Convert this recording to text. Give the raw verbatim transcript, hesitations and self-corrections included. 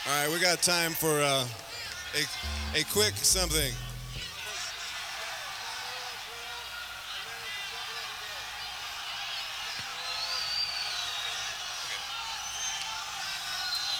All right, we got time for uh, a, a quick something.